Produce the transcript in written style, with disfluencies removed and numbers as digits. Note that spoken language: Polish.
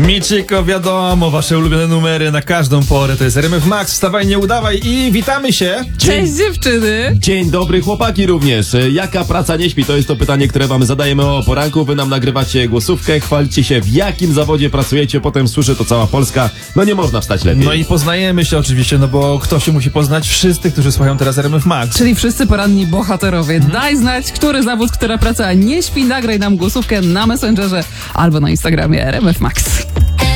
Miczyko, wiadomo, wasze ulubione numery na każdą porę. To jest RMF Max, wstawaj, nie udawaj i witamy się. Cześć dziewczyny! Dzień dobry, chłopaki również. Jaka praca nie śpi? To jest to pytanie, które wam zadajemy o poranku. Wy nam nagrywacie głosówkę, chwalicie się, w jakim zawodzie pracujecie, potem słyszy to cała Polska. No nie można wstać lepiej. No i poznajemy się oczywiście, no bo kto się musi poznać? Wszyscy, którzy słuchają teraz RMF Max. Czyli wszyscy poranni bohaterowie. Daj znać, który zawód, która praca nie śpi. Nagraj nam głosówkę na Messengerze albo na Instagramie RMF Max.